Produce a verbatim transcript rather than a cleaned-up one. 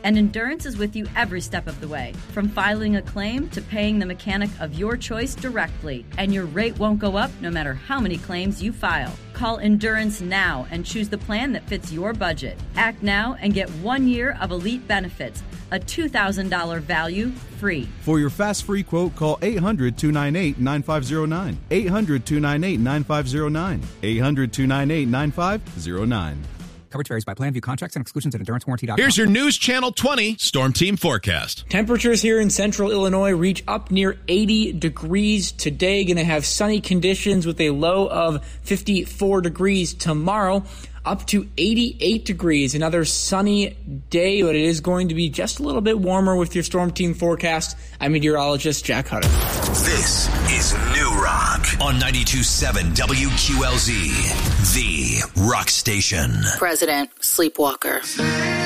And Endurance is with you every step of the way, from filing a claim to paying the mechanic of your choice directly. And your rate won't go up no matter how many claims you file. Call Endurance now and choose the plan that fits your budget. Act now and get one year of elite benefits, a two thousand dollars value free. For your fast free quote, call eight hundred, two nine eight, nine five zero nine. eight hundred, two nine eight, nine five zero nine. eight hundred, two nine eight, nine five zero nine. Coverage varies by plan. View contracts and exclusions at endurance warranty dot com. Here's your News Channel twenty Storm Team forecast. Temperatures here in central Illinois reach up near eighty degrees today. Going to have sunny conditions with a low of fifty-four degrees tomorrow. Up to eighty-eight degrees. Another sunny day, but it is going to be just a little bit warmer with your Storm Team forecast. I'm meteorologist Jack Hutter. This is New Rock on ninety-two point seven W Q L Z, the rock station. President Sleepwalker.